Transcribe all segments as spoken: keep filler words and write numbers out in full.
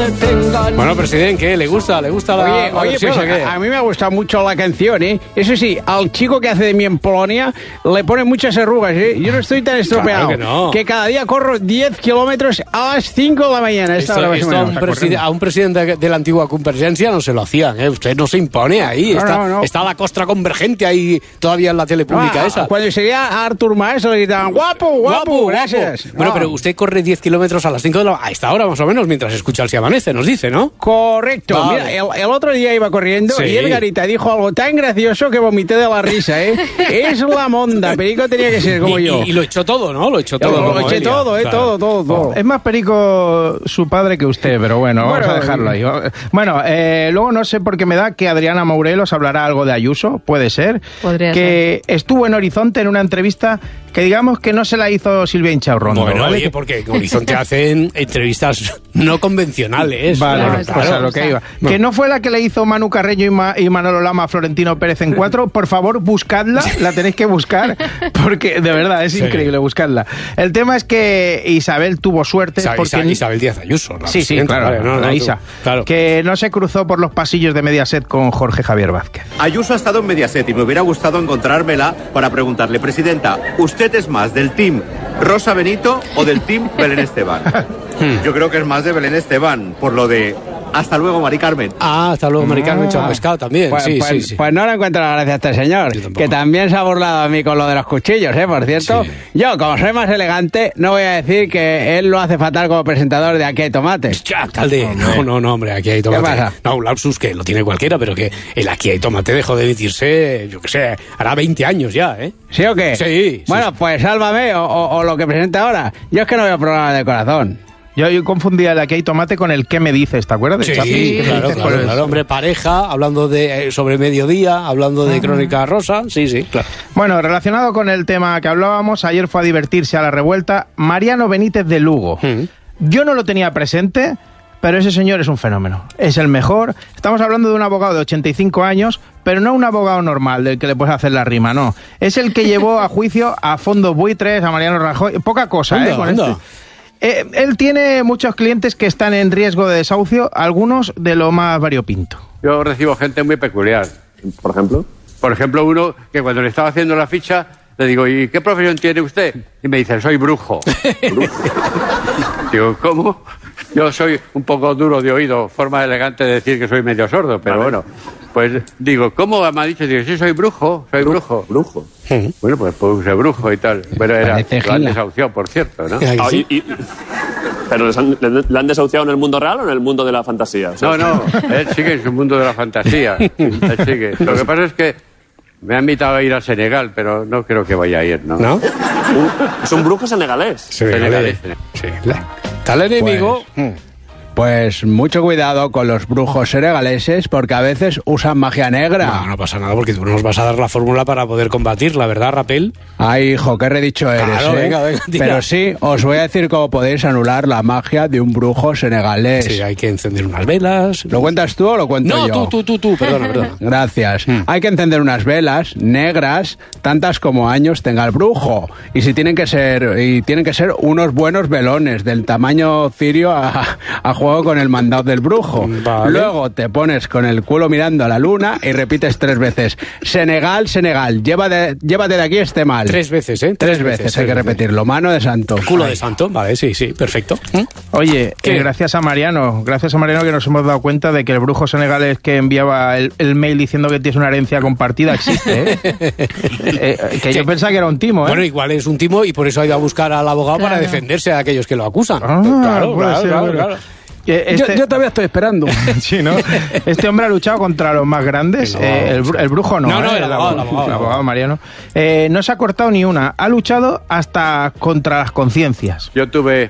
detengan. Bueno, presidente, ¿qué? ¿Le gusta? ¿Le gusta la, Oye, la oye versión, pues o qué? a, a mí me ha gustado mucho la canción, ¿eh? Eso sí, al chico que hace de mí en Polonia le pone muchas arrugas, ¿eh? Yo no estoy tan estropeado. Claro que no. Que cada día corro diez kilómetros a las cinco de la mañana. Esta Esto, hora más o esto a, menos. un preside- a un presidente de, de la antigua convergencia no se lo hacían, ¿eh? Usted no se impone ahí. No, está, no, no. está la costra convergente ahí todavía en la tele pública Ah, esa. Cuando seguía a Artur Mas le gritaban guapo, guapo, gracias. Bueno, Ah. pero usted corre diez kilómetros a las cinco de la... A esta hora más o menos, mientras escucha el Si Amanece, nos dice, ¿no? Correcto. Vale. Mira, el, el otro día iba corriendo Sí. y Edgarita dijo algo tan gracioso que vomité de la risa, ¿eh? Es la monda. Perico tenía que ser como y, yo. y, y lo echó todo, ¿no? Lo echó todo. Lo- lo como eché Elia. todo, ¿eh? Claro. Todo, todo, todo. Es más perico su padre que usted, pero bueno, Bueno, vamos a dejarlo ahí. Bueno, eh, luego no sé por qué me da que Adriana Morelos hablará algo de Ayuso, puede ser. Podría que estuvo en Horizonte en una entrevista que digamos que no se la hizo Silvia Inchaurrondo. Bueno, ¿vale? oye, porque en Horizonte hacen entrevistas no convencionales. Vale, Claro, pues claro. a lo que O sea, iba. no. Que no fue la que le hizo Manu Carreño y, Ma- y Manolo Lama a Florentino Pérez en cuatro. Por favor, buscadla, la tenéis que buscar, porque de verdad es Sí. increíble buscarla. El tema es que Isabel tuvo suerte Isa- porque... Isa- Isabel Díaz Ayuso. la Sí, sí, presidenta, claro, vale, no, no, la tú- Isa. Claro. Que no se cruzó por los pasillos de Mediaset con Jorge Javier Vázquez. Ayuso ha estado en Mediaset y me hubiera gustado encontrármela para preguntarle, presidenta, ¿usted es más del team Rosa Benito o del team Belén Esteban? Yo creo que es más de Belén Esteban, por lo de hasta luego, Mari Carmen. Ah, hasta luego, Mari Carmen Ah. Pescado también. Pues, sí, pues- sí, sí. pues no le encuentro la gracia a este señor, Yo tampoco. que también se ha burlado a mí con lo de los cuchillos, ¿eh? Por cierto, Sí. yo, como soy más elegante, no voy a decir que él lo hace fatal como presentador de Aquí hay tomate. Ya, alcalde, no, no, no, hombre, aquí hay tomate. ¿Qué pasa? No, un lapsus que lo tiene cualquiera, pero que el aquí hay tomate dejó de emitirse, yo qué sé, hará veinte años ya, ¿eh? ¿Sí o qué? Sí, sí. Bueno, pues sálvame, o, o- o lo que presenta ahora. Yo es que no veo problemas de corazón. Yo, yo confundía el Aquí hay tomate con el ¿Qué me dices? ¿Te acuerdas de Sí, Chaplin? ¿Qué me claro, dices? claro, Pues- claro, hombre, pareja, hablando de eh, sobre mediodía, hablando de Crónica Rosa, sí, sí, claro. Bueno, relacionado con el tema que hablábamos, ayer fue a divertirse a la revuelta Mariano Benítez de Lugo. Mm. Yo no lo tenía presente, pero ese señor es un fenómeno. Es el mejor. Estamos hablando de un abogado de ochenta y cinco años, pero no un abogado normal del que le puedes hacer la rima, no. Es el que llevó a juicio a fondos buitres, a Mariano Rajoy. Poca cosa, Anda, ¿eh? Con anda. este. Eh, él tiene muchos clientes que están en riesgo de desahucio, algunos de lo más variopinto. Yo recibo gente muy peculiar. Por ejemplo. Por ejemplo, uno que cuando le estaba haciendo la ficha, le digo, ¿y qué profesión tiene usted? Y me dice, soy brujo. Digo, ¿cómo? Yo soy un poco duro de oído, forma elegante de decir que soy medio sordo, pero Vale. bueno. Pues digo, ¿cómo me ha dicho? Digo, sí, soy brujo, soy brujo. Brujo. Bueno, pues puse brujo y tal. Bueno, era Parece lo han gila. desahuciado, por cierto, ¿no? Ay, Ah, sí. y- y- ¿Pero les han- le, le han desahuciado en el mundo real o en el mundo de la fantasía? O sea, No, no, él sigue en su mundo de la fantasía. Él sigue. Lo que pasa es que me ha invitado a ir a Senegal, pero no creo que vaya a ir, ¿no? ¿No? un- es un brujo senegalés. Sí, Senegalés. sí. Tal enemigo. Pues mucho cuidado con los brujos senegaleses, porque a veces usan magia negra. No, no pasa nada porque tú nos vas a dar la fórmula para poder combatirla, ¿verdad, Rapel? Ay, hijo, qué redicho eres, Claro, ¿eh? venga, venga, tira. Pero sí, os voy a decir cómo podéis anular la magia de un brujo senegalés. Sí, hay que encender unas velas. ¿Lo cuentas tú o lo cuento No, yo? tú, tú, tú, tú, perdona, perdona. Gracias. Hay que encender unas velas negras, tantas como años tenga el brujo. Y si tienen que ser, y tienen que ser unos buenos velones del tamaño cirio a, a juego con el mandado del brujo. Vale. Luego te pones con el culo mirando a la luna y repites tres veces: Senegal, Senegal, llévate, llévate de aquí este mal. Tres veces, ¿eh? Tres veces hay que repetirlo. Mano de santo. Culo de santo, vale, sí, sí, perfecto. Oye, ¿Qué? eh, gracias a Mariano, gracias a Mariano que nos hemos dado cuenta de que el brujo senegalés que enviaba el, el mail diciendo que tienes una herencia compartida existe, ¿eh? Eh, eh, que yo pensaba que era un timo, ¿eh? Bueno, igual es un timo y por eso ha ido a buscar al abogado para Claro. defenderse a aquellos que lo acusan. Ah, claro, puede claro, ser, claro, bueno. claro. Que este- Yo, yo todavía estoy esperando. Sí, ¿no? Este hombre ha luchado contra los más grandes. El eh, abogado, el, bru- el brujo no. No, no, ¿eh? el abogado, el abogado. el abogado Mariano. Eh, no se ha cortado ni una. Ha luchado hasta contra las conciencias. Yo tuve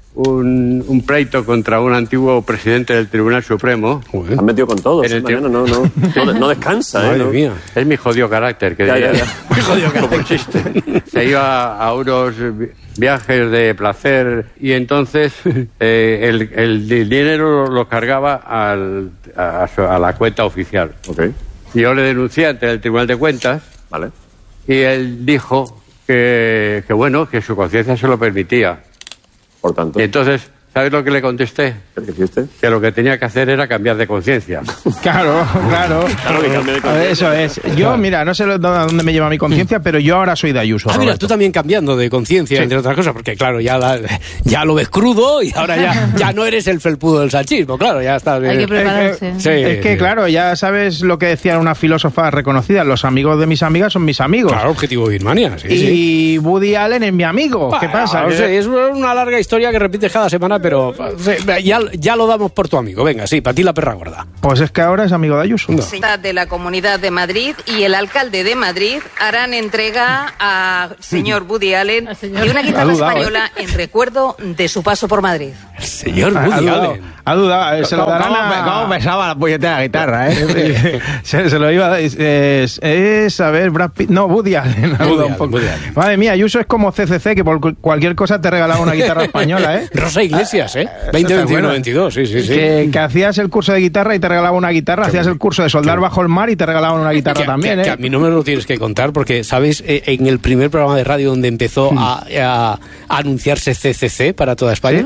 un, un pleito contra un antiguo presidente del Tribunal Supremo. Se han metido con todo. En el ¿eh, Mariano? No, no, no, no descansa, ¿eh? Madre No. mía. Es mi jodido carácter, que Ya, diría. ya, ya. Como chiste. Se iba a unos vi- viajes de placer y entonces eh, el, el dinero lo cargaba al- a, a su- a la cuenta oficial. Ok, Y yo le denuncié ante el Tribunal de Cuentas vale. y él dijo que, que bueno, que su conciencia se lo permitía. Por tanto. Y entonces ¿Sabes lo que le contesté? ¿Qué hiciste? Que lo que tenía que hacer era cambiar de conciencia. Claro, claro. Claro que cambie de A ver, eso es. Yo, mira, no sé a dónde me lleva mi conciencia, pero yo ahora soy de Ayuso. Ah, mira, Roberto. tú también cambiando de conciencia, Sí. entre otras cosas, porque claro, ya, la- ya lo ves crudo y ahora ya, ya no eres el felpudo del salchismo, claro, ya estás... Hay que eh, prepararse. sí, Es que, sí. claro, ya sabes lo que decía una filósofa reconocida, los amigos de mis amigas son mis amigos. Claro, objetivo Birmania, sí, y sí. Woody Allen es mi amigo. ¿Qué Bueno, pasa? no Que- sé, es una larga historia que repites cada semana, pero sí, ya, ya lo damos por tu amigo. Venga, sí, para ti la perra gorda. Pues es que ahora es amigo de Ayuso. No. De la Comunidad de Madrid y el alcalde de Madrid harán entrega al señor Woody Allen Al señor. y una guitarra Ha dudado, española en recuerdo de su paso por Madrid. Señor Ha Woody dudado, Allen. ha dudado, eh, se lo ¿Cómo, darán cómo- a... cómo pesaba la puñetera guitarra, eh? se, se lo iba a dar. Es, es, es, a ver, Brad Pitt. No, Woody Allen. ha Woody dudado un Allen, poco. Woody Allen. Madre mía, Ayuso es como C C C, que por cu- cualquier cosa te regalaba una guitarra española, ¿eh? Rosa Iglesias, ¿eh? ¿te veinte, veintiuno, acuerdas? veintidós, sí, sí, sí. Que, que hacías el curso de guitarra y te regalaban una guitarra, hacías el curso de soldar bajo el mar y te regalaban una guitarra Que- también, que- ¿eh? que a mí no me lo tienes que contar porque, ¿sabes? Eh, En el primer programa de radio donde empezó a, a- a anunciarse C C C para toda España,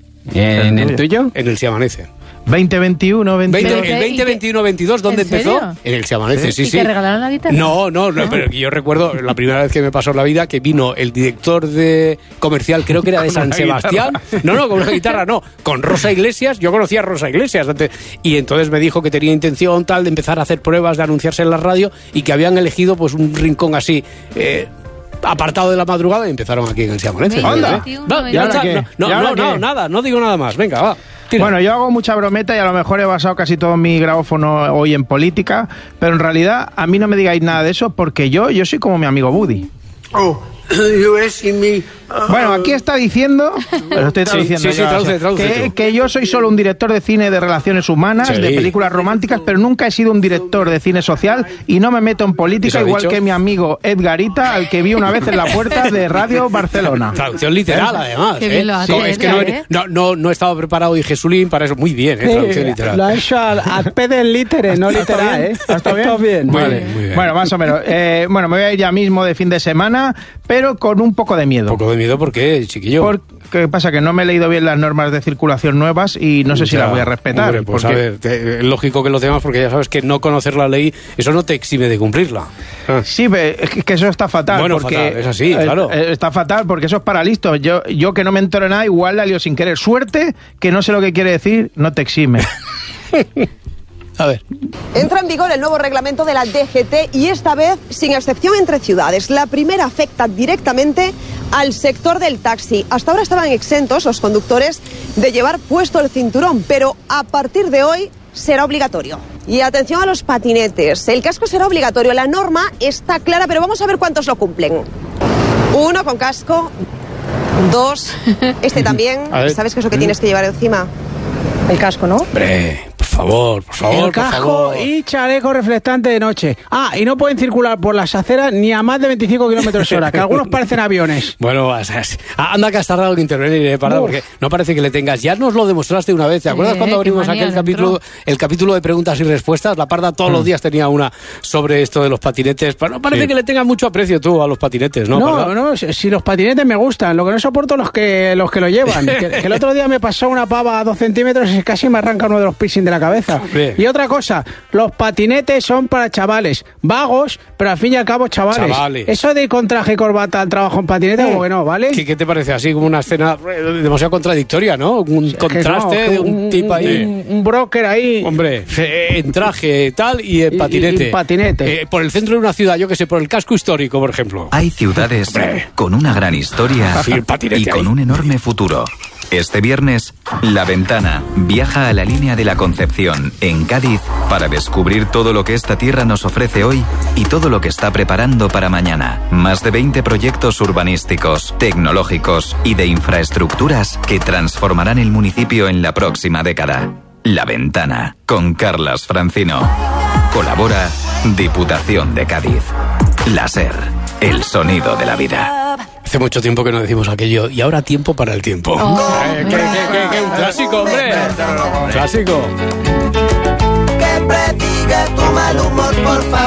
¿En el tuyo? en el Se Amanece. veinte veintiuno, veinte veinte, Pero, el ¿y veinte, qué? veintiuno, veintidós, ¿dónde ¿En empezó? serio? En el Se Amanece, sí, ¿Y sí. te regalaron la guitarra? No, no, no, pero yo recuerdo la primera vez que me pasó en la vida que vino el director de comercial, creo que era de Con San una Sebastián. guitarra. No, no, con una guitarra no, con Rosa Iglesias. Yo conocía a Rosa Iglesias antes, y entonces me dijo que tenía intención tal de empezar a hacer pruebas, de anunciarse en la radio y que habían elegido pues un rincón así. Eh, apartado de la madrugada y empezaron aquí en el Se Amanece. ¡Anda! No, ¿Y ya ahora está. qué? No, ¿Y no, ahora no, qué? no, nada, no digo nada más. Venga, va. Tira. Bueno, yo hago mucha brometa y a lo mejor he basado casi todo mi grabófono hoy en política, pero en realidad a mí no me digáis nada de eso porque yo, yo soy como mi amigo Woody. Oh, you asking me? Bueno, aquí está diciendo, lo estoy Sí, traduciendo sí, sí, yo, traduce, traduce que, tú. que yo soy solo un director de cine de relaciones humanas, Sí. de películas románticas, pero nunca he sido un director de cine social y no me meto en política, ¿Eso ha igual dicho? que mi amigo Edgarita, al que vi una vez en la puerta de Radio Barcelona. Traducción literal, además. Qué bien ¿eh? lo hace, Sí, es que no, Edgar, ¿eh? no, no, no estaba preparado y Jesulín para eso. Muy bien, ¿eh? Traducción literal. Lo ha hecho al, al P del litere, no literal, ¿eh? ¿Está bien? bien. Muy Vale. bien, muy bien. Bueno, más o menos. Eh, bueno, me voy a ir ya mismo de fin de semana, pero con un poco de miedo. Un poco de miedo porque, chiquillo. Porque pasa que no me he leído bien las normas de circulación nuevas y no sé si Ya, las voy a respetar. hombre, pues porque- a ver, te- es lógico que los demás, porque ya sabes que no conocer la ley, eso no te exime de cumplirla. Ah. Sí, ve, es que- que eso está fatal. Bueno, porque, fatal, es así, eh, claro. eh, está fatal porque eso es para listos. Yo, yo que no me entero nada, igual la lío sin querer. Suerte que no sé lo que quiere decir, no te exime. A ver. Entra en vigor el nuevo reglamento de la D G T y esta vez sin excepción entre ciudades. La primera afecta directamente al sector del taxi. Hasta ahora estaban exentos los conductores de llevar puesto el cinturón, pero a partir de hoy será obligatorio. Y atención a los patinetes. El casco será obligatorio. La norma está clara, pero vamos a ver cuántos lo cumplen. Uno con casco. Dos. Este también. A ver. ¿Sabes qué es lo que tienes que llevar encima? El casco, ¿no? Hombre, por favor, por favor, El por casco favor. y chaleco reflectante de noche. Ah, y no pueden circular por las aceras ni a más de veinticinco kilómetros hora, que algunos parecen aviones. Bueno, o sea, anda que has tardado en intervenir, eh, Parda, Uf. porque no parece que le tengas. Ya nos lo demostraste una vez. ¿Te acuerdas Sí, cuando qué abrimos manía aquel le entró. capítulo, el capítulo de preguntas y respuestas? La Parda todos los días tenía una sobre esto de los patinetes. Pero no parece Sí. que le tengas mucho aprecio tú a los patinetes, ¿no? No, Parda? no, si si los patinetes me gustan, lo que no soporto los que los que lo llevan. Que, que el otro día me pasó una pava a dos centímetros y casi me arranca uno de los piercing de la cabeza. Bien. Y otra cosa, los patinetes son para chavales, vagos, pero al fin y al cabo chavales. Chavales. Eso de ir con traje y corbata al trabajo en patinete, como que no, ¿vale? ¿Qué, qué te parece? Así como una escena eh, demasiado contradictoria, ¿no? Un Que contraste no, que de un, tipo ahí. Un, un broker ahí. Hombre, eh, en traje tal y en Y- y- patinete. y en patinete. Eh, por el centro de una ciudad, yo que sé, por el casco histórico, por ejemplo. Hay ciudades con una gran historia Sí, el patinete y con ahí. un enorme futuro. Este viernes, La Ventana viaja a la línea de la Concepción, en Cádiz, para descubrir todo lo que esta tierra nos ofrece hoy y todo lo que está preparando para mañana. Más de veinte proyectos urbanísticos, tecnológicos y de infraestructuras que transformarán el municipio en la próxima década. La Ventana, con Carlas Francino. Colabora Diputación de Cádiz. La SER, el sonido de la vida. Hace mucho tiempo que no decimos aquello. Y ahora tiempo para el tiempo. Eh, ¿qué, qué, qué, qué? Un clásico, hombre. Un clásico. Que predigue tu mal humor, por favor.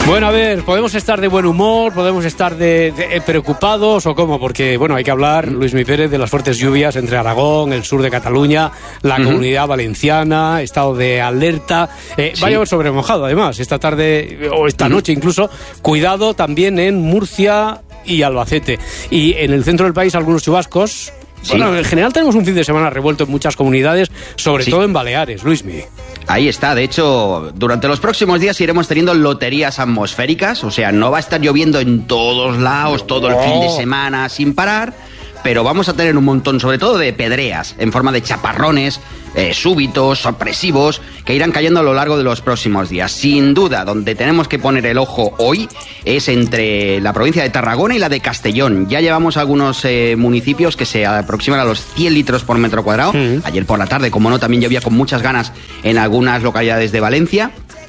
Bueno, a ver, ¿podemos estar de buen humor? ¿Podemos estar de, de, preocupados o cómo? Porque, bueno, hay que hablar, Luismi Pérez, de las fuertes lluvias entre Aragón, el sur de Cataluña, la uh-huh. Comunidad Valenciana, estado de alerta. Eh, sí. Va a llover sobre mojado, además, esta tarde o esta uh-huh. noche incluso. Cuidado también en Murcia y Albacete. Y en el centro del país algunos chubascos. Sí. Bueno, en general tenemos un fin de semana revuelto en muchas comunidades, sobre sí. todo en Baleares, Luismi. Ahí está, de hecho, durante los próximos días iremos teniendo loterías atmosféricas, o sea, no va a estar lloviendo en todos lados todo el fin de semana sin parar, pero vamos a tener un montón, sobre todo de pedreas, en forma de chaparrones, eh, súbitos, sorpresivos, que irán cayendo a lo largo de los próximos días. Sin duda, donde tenemos que poner el ojo hoy es entre la provincia de Tarragona y la de Castellón. Ya llevamos algunos eh, municipios que se aproximan a los cien litros por metro cuadrado. Mm. Ayer por la tarde, como no, también llovía con muchas ganas en algunas localidades de Valencia.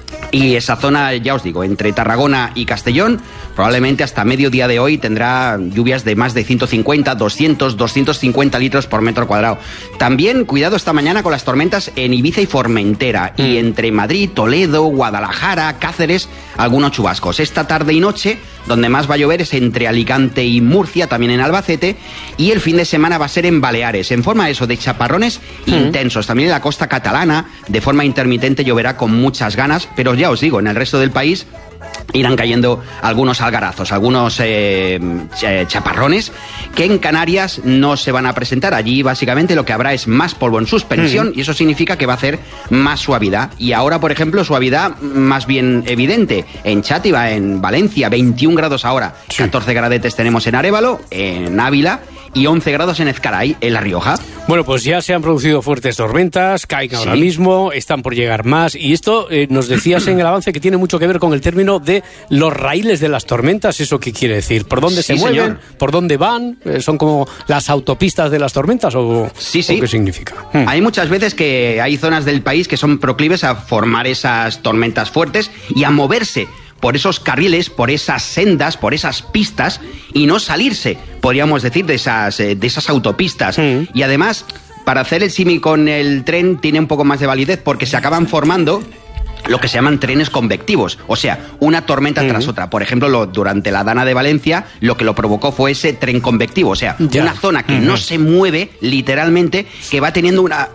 Y esa zona, ya os digo, entre Tarragona y Castellón, probablemente hasta mediodía de hoy tendrá lluvias de más de ciento cincuenta, doscientos, doscientos cincuenta litros por metro cuadrado. También, cuidado esta mañana con las tormentas en Ibiza y Formentera. Mm. Y entre Madrid, Toledo, Guadalajara, Cáceres, algunos chubascos. Esta tarde y noche, donde más va a llover es entre Alicante y Murcia, también en Albacete. Y el fin de semana va a ser en Baleares, en forma eso de chaparrones mm. intensos. También en la costa catalana, de forma intermitente, lloverá con muchas ganas, pero ya os digo, en el resto del país irán cayendo algunos algarazos, algunos eh, chaparrones que en Canarias no se van a presentar. Allí básicamente lo que habrá es más polvo en suspensión mm. y eso significa que va a hacer más suavidad. Y ahora, por ejemplo, suavidad más bien evidente en Chátiva, en Valencia, veintiún grados ahora, sí. catorce gradetes tenemos en Arévalo, en Ávila y once grados en Ezcaray, en La Rioja. Bueno, pues ya se han producido fuertes tormentas, caen sí. ahora mismo, están por llegar más. Y esto eh, nos decías en el avance que tiene mucho que ver con el término de los raíles de las tormentas. ¿Eso qué quiere decir? ¿Por dónde sí, se mueven? Señor. ¿Por dónde van? ¿Son como las autopistas de las tormentas? ¿O, sí, sí. ¿o qué significa? Hmm. Hay muchas veces que hay zonas del país que son proclives a formar esas tormentas fuertes y a moverse por esos carriles, por esas sendas, por esas pistas y no salirse, podríamos decir, de esas, de esas autopistas. Mm. Y además, para hacer el símil con el tren, tiene un poco más de validez porque se acaban formando lo que se llaman trenes convectivos, o sea, una tormenta mm. tras otra. Por ejemplo, lo, durante la Dana de Valencia, lo que lo provocó fue ese tren convectivo, o sea, ya. una zona que mm-hmm. no se mueve, literalmente, que va teniendo una...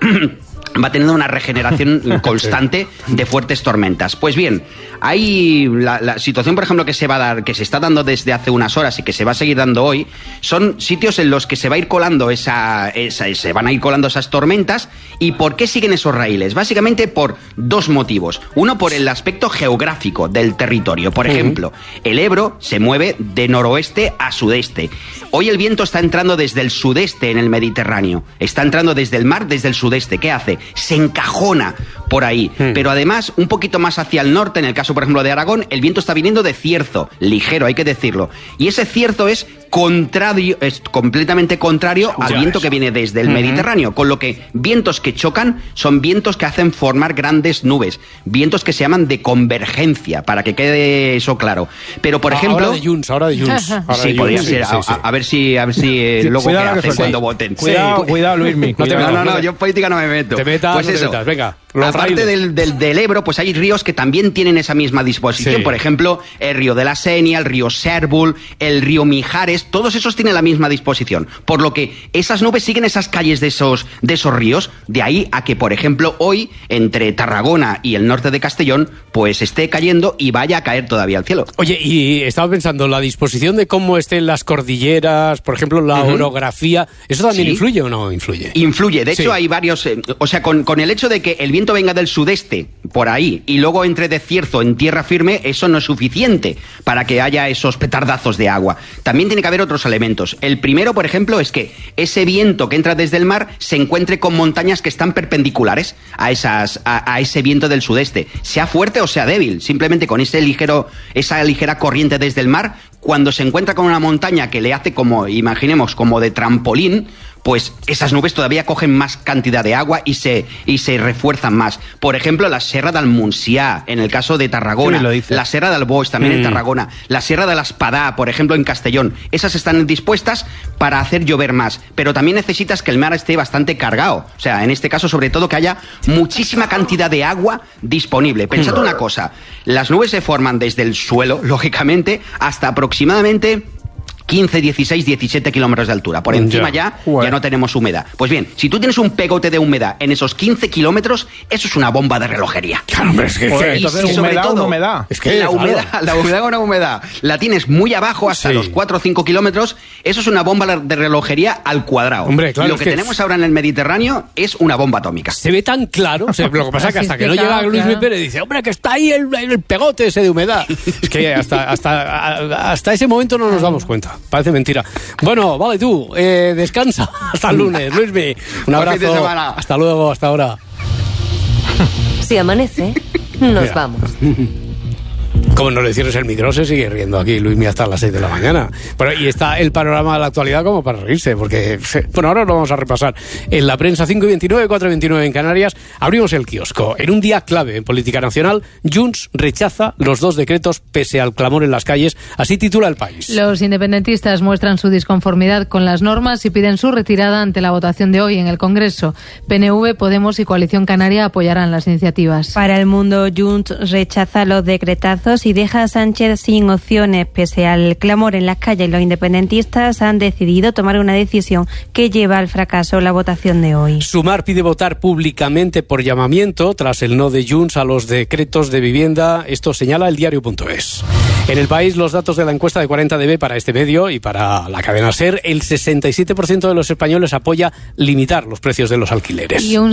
va teniendo una regeneración constante de fuertes tormentas. Pues bien, hay la, la situación, por ejemplo, que se va a dar, que se está dando desde hace unas horas y que se va a seguir dando hoy, son sitios en los que se va a ir colando esa, esa se van a ir colando esas tormentas. ¿Y por qué siguen esos raíles? Básicamente por dos motivos. Uno, por el aspecto geográfico del territorio. Por ejemplo, el Ebro se mueve de noroeste a sudeste. Hoy el viento está entrando desde el sudeste en el Mediterráneo. Está entrando desde el mar, desde el sudeste. ¿Qué hace? Se encajona por ahí. Mm. Pero además, un poquito más hacia el norte, en el caso, por ejemplo, de Aragón, el viento está viniendo de cierzo, ligero, hay que decirlo. Y ese cierzo es contrario, es completamente contrario al ya viento es. que viene desde el uh-huh. Mediterráneo, con lo que vientos que chocan son vientos que hacen formar grandes nubes, vientos que se llaman de convergencia, para que quede eso claro. Pero, por ah, ejemplo... Ahora de Junts, ahora de Junts. Ahora sí, de podría Junts, ser. Sí, a, sí. A, a ver si, a ver si eh, luego cuidado qué hacen cuando voten. Cuidado, sí. cuidado, Luismi. No, no, no, no, yo en política no me meto. Te metas, pues no eso. te metas, venga. Aparte del, del, del Ebro, pues hay ríos que también tienen esa misma disposición. Sí. Por ejemplo, el río de la Senia, el río Sèrbol, el río Mijares, todos esos tienen la misma disposición. Por lo que esas nubes siguen esas calles de esos, de esos ríos. De ahí a que, por ejemplo, hoy, entre Tarragona y el norte de Castellón, pues esté cayendo y vaya a caer todavía al cielo. Oye, y estaba pensando, la disposición de cómo estén las cordilleras, por ejemplo, la uh-huh. orografía, ¿eso también sí. influye o no influye? Influye. De hecho, sí. hay varios... Eh, o sea, con, con el hecho de que el viento venga del sudeste, por ahí, y luego entre de cierzo en tierra firme, eso no es suficiente para que haya esos petardazos de agua. También tiene que haber otros elementos. El primero, por ejemplo, es que ese viento que entra desde el mar se encuentre con montañas que están perpendiculares a, esas, a, a ese viento del sudeste, sea fuerte o sea débil. Simplemente con ese ligero, esa ligera corriente desde el mar, cuando se encuentra con una montaña que le hace como, imaginemos, como de trampolín, pues esas nubes todavía cogen más cantidad de agua y se, y se refuerzan más. Por ejemplo, la Serra del Montsià, en el caso de Tarragona, la Serra del Boix, también mm. en Tarragona, la Sierra de l'Espadà, por ejemplo, en Castellón. Esas están dispuestas para hacer llover más, pero también necesitas que el mar esté bastante cargado. O sea, en este caso, sobre todo, que haya muchísima cantidad de agua disponible. Pensad una cosa, las nubes se forman desde el suelo, lógicamente, hasta aproximadamente quince, dieciséis, diecisiete kilómetros de altura. Por encima ya, ya, ya no tenemos humedad. Pues bien, si tú tienes un pegote de humedad en esos quince kilómetros, eso es una bomba de relojería. Claro, hombre, es que, Oye, y, entonces, y sobre humedad todo, o humedad. Es que la humedad, claro. la humedad con la humedad, la tienes muy abajo, hasta sí. los cuatro o cinco kilómetros, eso es una bomba de relojería al cuadrado. Hombre, claro, y lo que, que tenemos ahora en el Mediterráneo es una bomba atómica. Se ve tan claro, o sea, lo que pasa es que hasta que no llega Luis claro. Pérez y dice, hombre, que está ahí el, el pegote ese de humedad. Es que hasta, hasta, hasta ese momento no nos damos cuenta. Parece mentira. Bueno, vale tú, eh, descansa hasta el lunes, Luismi. Un abrazo, hasta luego, hasta ahora. Si amanece, nos Mira. vamos. Como no le cierres el micro, se sigue riendo aquí Luismi hasta las seis de la mañana. Bueno, y está el panorama de la actualidad como para reírse, porque, bueno, ahora lo vamos a repasar. En la prensa, cinco y veintinueve, cuatro y veintinueve en Canarias, abrimos el kiosco. En un día clave en política nacional, Junts rechaza los dos decretos pese al clamor en las calles. Así titula El País. Los independentistas muestran su disconformidad con las normas y piden su retirada ante la votación de hoy en el Congreso. P N V, Podemos y Coalición Canaria apoyarán las iniciativas. Para el mundo, Junts rechaza los decretazos y deja a Sánchez sin opciones. Pese al clamor en las calles, los independentistas han decidido tomar una decisión que lleva al fracaso la votación de hoy. Sumar pide votar públicamente por llamamiento tras el no de Junts a los decretos de vivienda. Esto señala el diario punto es. En El País, los datos de la encuesta de cuarenta D B para este medio y para la cadena SER, el sesenta y siete por ciento de los españoles apoya limitar los precios de los alquileres. Y un